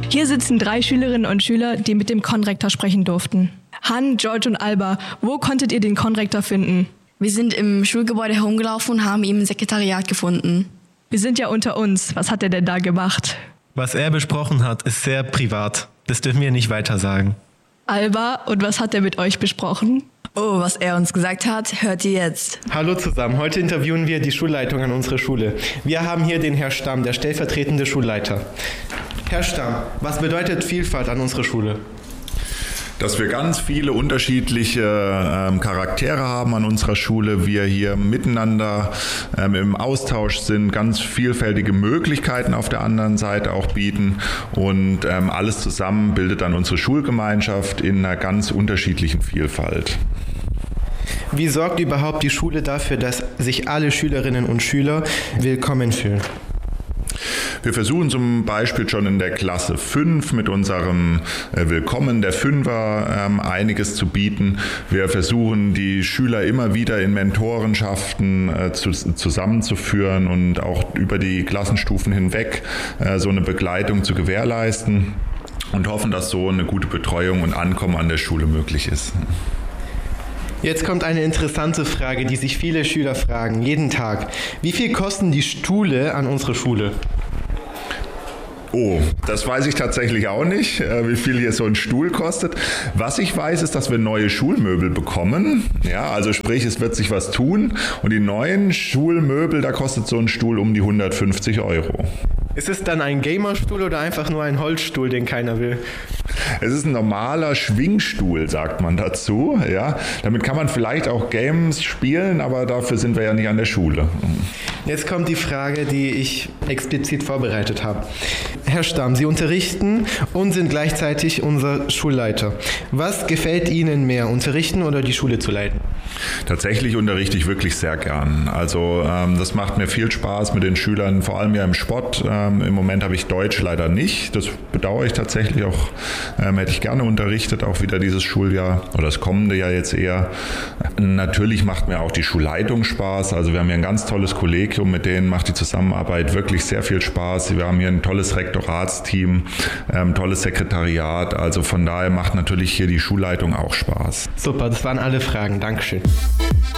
Hier sitzen 3 Schülerinnen und Schüler, die mit dem Konrektor sprechen durften. Han, George und Alba, wo konntet ihr den Konrektor finden? Wir sind im Schulgebäude herumgelaufen und haben ihn im Sekretariat gefunden. Wir sind ja unter uns. Was hat er denn da gemacht? Was er besprochen hat, ist sehr privat. Das dürfen wir nicht weiter sagen. Alba, und was hat er mit euch besprochen? Oh, was er uns gesagt hat, hört ihr jetzt. Hallo zusammen, heute interviewen wir die Schulleitung an unserer Schule. Wir haben hier den Herr Stamm, der stellvertretende Schulleiter. Herr Stamm, was bedeutet Vielfalt an unserer Schule? Dass wir ganz viele unterschiedliche Charaktere haben an unserer Schule, wir hier miteinander im Austausch sind, ganz vielfältige Möglichkeiten auf der anderen Seite auch bieten und alles zusammen bildet dann unsere Schulgemeinschaft in einer ganz unterschiedlichen Vielfalt. Wie sorgt überhaupt die Schule dafür, dass sich alle Schülerinnen und Schüler willkommen fühlen? Wir versuchen zum Beispiel schon in der Klasse 5 mit unserem Willkommen der Fünfer einiges zu bieten. Wir versuchen die Schüler immer wieder in Mentorenschaften zusammenzuführen und auch über die Klassenstufen hinweg so eine Begleitung zu gewährleisten und hoffen, dass so eine gute Betreuung und Ankommen an der Schule möglich ist. Jetzt kommt eine interessante Frage, die sich viele Schüler fragen, jeden Tag. Wie viel kosten die Stühle an unserer Schule? Oh, das weiß ich tatsächlich auch nicht, wie viel hier so ein Stuhl kostet. Was ich weiß, ist, dass wir neue Schulmöbel bekommen. Ja, also sprich, es wird sich was tun. Und die neuen Schulmöbel, da kostet so ein Stuhl um die 150 €. Ist es dann ein Gamerstuhl oder einfach nur ein Holzstuhl, den keiner will? Es ist ein normaler Schwingstuhl, sagt man dazu. Ja, damit kann man vielleicht auch Games spielen, aber dafür sind wir ja nicht an der Schule. Jetzt kommt die Frage, die ich explizit vorbereitet habe. Herr Stamm, Sie unterrichten und sind gleichzeitig unser Schulleiter. Was gefällt Ihnen mehr, unterrichten oder die Schule zu leiten? Tatsächlich unterrichte ich wirklich sehr gern. Also das macht mir viel Spaß mit den Schülern, vor allem ja im Sport. Im Moment habe ich Deutsch leider nicht. Das bedauere ich tatsächlich auch. Hätte ich gerne unterrichtet, auch wieder dieses Schuljahr oder das kommende Jahr jetzt eher. Natürlich macht mir auch die Schulleitung Spaß. Also wir haben hier ein ganz tolles Kollegium, mit denen macht die Zusammenarbeit wirklich sehr viel Spaß. Wir haben hier ein tolles Rektoratsteam, tolles Sekretariat. Also von daher macht natürlich hier die Schulleitung auch Spaß. Super, das waren alle Fragen. Dankeschön.